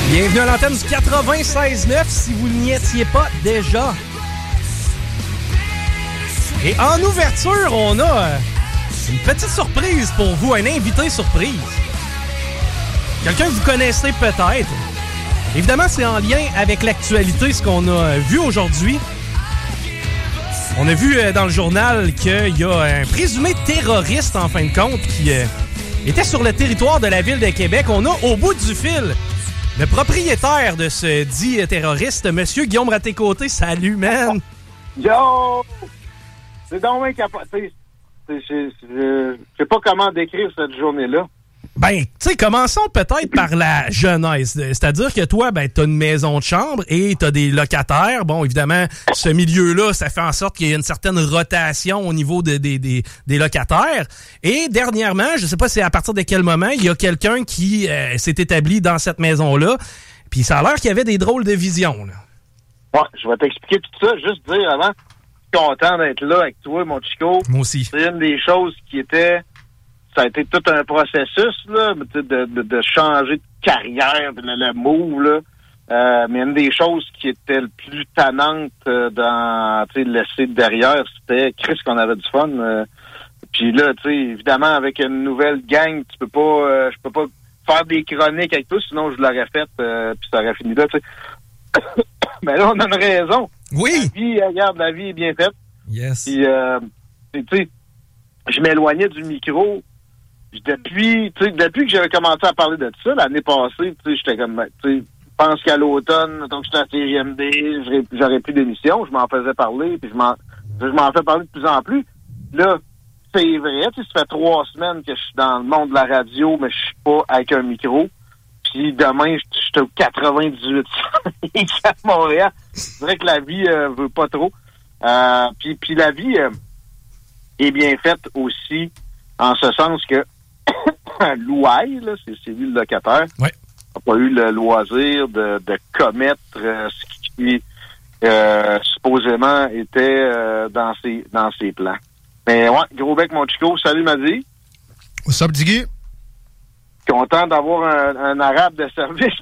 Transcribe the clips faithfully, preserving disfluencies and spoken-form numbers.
Bienvenue à l'antenne du quatre-vingt-seize neuf, si vous n'y étiez pas déjà. Et en ouverture, on a une petite surprise pour vous, un invité surprise. Quelqu'un que vous connaissez peut-être. Évidemment, c'est en lien avec l'actualité, ce qu'on a vu aujourd'hui. On a vu dans le journal qu'il y a un présumé terroriste, en fin de compte, qui euh, était sur le territoire de la ville de Québec. On a au bout du fil le propriétaire de ce dit terroriste, M. Guillaume Raté-Côté. Salut, man! Yo! C'est donc bien capoté. Je sais pas comment décrire cette journée-là. Ben, tu sais, commençons peut-être par la jeunesse. C'est-à-dire que toi, ben, t'as une maison de chambre et t'as des locataires. Bon, évidemment, ce milieu-là, ça fait en sorte qu'il y a une certaine rotation au niveau de, de, de, des locataires. Et dernièrement, je sais pas c'est à partir de quel moment, il y a quelqu'un qui euh, s'est établi dans cette maison-là. Puis ça a l'air qu'il y avait des drôles de visions, là. Ouais, je vais t'expliquer tout ça. Juste dire avant, je suis content d'être là avec toi, mon Chico. Moi aussi. C'est une des choses qui était... Ça a été tout un processus, là, de, de, de changer de carrière, de le, le move, là. Euh, mais une des choses qui était le plus tannante euh, dans, tu sais, laisser derrière, c'était Chris qu'on avait du fun. Euh, puis là, tu sais, évidemment, avec une nouvelle gang, tu peux pas, euh, je peux pas faire des chroniques avec toi, sinon je l'aurais fait, euh, puis ça aurait fini là, tu sais. Mais là, on a une raison. Oui! La vie, regarde, la vie est bien faite. Yes. Puis, euh, tu sais, je m'éloignais du micro. Depuis, tu sais, depuis que j'avais commencé à parler de ça, l'année passée, tu sais, j'étais comme, tu sais, je pense qu'à l'automne, donc j'étais à C G M D, j'aurais, j'aurais plus d'émissions, je m'en faisais parler, puis je m'en, je m'en fais parler de plus en plus. Là, c'est vrai, tu sais, ça fait trois semaines que je suis dans le monde de la radio, mais je suis pas avec un micro. Puis demain, je suis au quatre-vingt-dix-huit à Montréal. C'est vrai que la vie euh, veut pas trop. Euh, puis, puis la vie euh, est bien faite aussi, en ce sens que Louaille, là, c'est, c'est lui le locataire, ouais. n'a pas eu le loisir de, de commettre euh, ce qui euh, supposément était euh, dans ses dans ses plans. Mais ouais, gros bec, mon Chico, salut Madi. What's up, Diggy? Content d'avoir un, un arabe de service.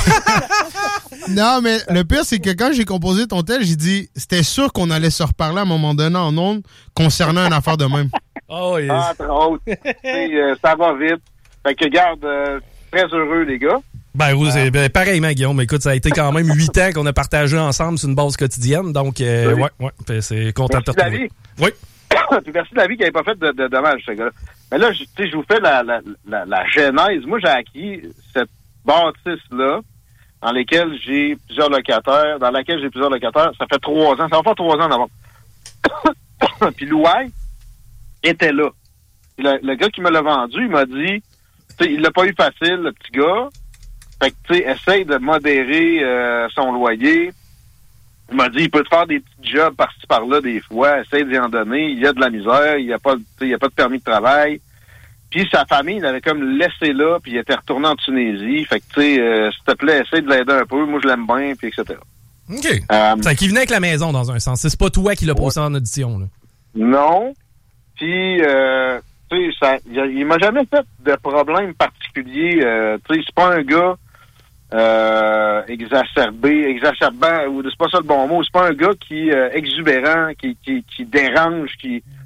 Non, mais le pire, c'est que quand j'ai composé ton tel, j'ai dit, c'était sûr qu'on allait se reparler à un moment donné en ondes concernant une affaire de même. Oh, yes. Entre autres. euh, ça va vite. Fait que, garde, euh, très heureux, les gars. Ben oui, c'est ben, pareillement, Guillaume. Écoute, ça a été quand même huit ans qu'on a partagé ensemble sur une base quotidienne. Donc, euh, oui. ouais, ouais. C'est content merci de te retrouver. Oui. Puis merci de la vie qui n'avait pas fait de, de dommages, ce gars-là. Mais là, je, je vous fais la, la, la, la genèse. Moi, j'ai acquis cette bâtisse-là, dans laquelle j'ai plusieurs locataires, dans laquelle j'ai plusieurs locataires. Ça fait trois ans. Ça va faire trois ans d'avant. Puis Louaille était là. Le, le gars qui me l'a vendu, il m'a dit, tu sais, il l'a pas eu facile, le petit gars. Fait que, tu sais, essaye de modérer euh, son loyer. Il m'a dit, il peut te faire des petits jobs par-ci par-là des fois. Essaye d'y en donner. Il y a de la misère. Il y a pas, tu sais, il y a pas de permis de travail. Puis sa famille, il avait comme laissé là, puis il était retourné en Tunisie. Fait que, tu sais, euh, s'il te plaît, essaye de l'aider un peu. Moi, je l'aime bien, puis et cetera. OK. Euh, c'est qui venait avec la maison, dans un sens. C'est pas toi qui l'as posé ouais. en audition, là. Non. Puis, euh, tu sais, ça, il, il m'a jamais fait de problème particulier. Euh, tu sais, c'est pas un gars euh, exacerbé, exacerbant, ou c'est pas ça le bon mot. C'est pas un gars qui euh, exubérant, qui, qui, qui dérange, qui,